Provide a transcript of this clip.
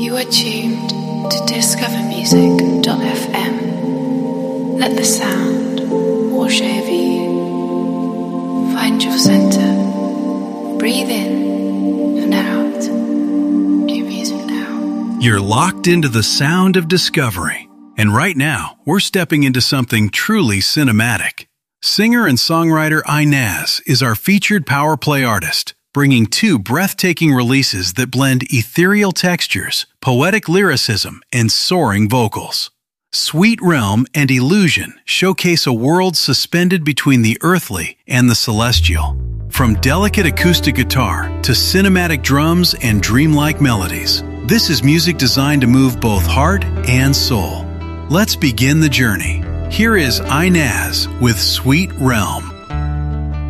You are tuned to discovermusic.fm. Let the sound wash over you. Find your center. Breathe in and out. New music now. You're locked into the sound of discovery. And right now, we're stepping into something truly cinematic. Singer and songwriter Inez is our featured power play artist, bringing two breathtaking releases that blend ethereal textures, poetic lyricism, and soaring vocals. Sweet Realm and Illusion showcase a world suspended between the earthly and the celestial. From delicate acoustic guitar to cinematic drums and dreamlike melodies, this is music designed to move both heart and soul. Let's begin the journey. Here is Inez with Sweet Realm.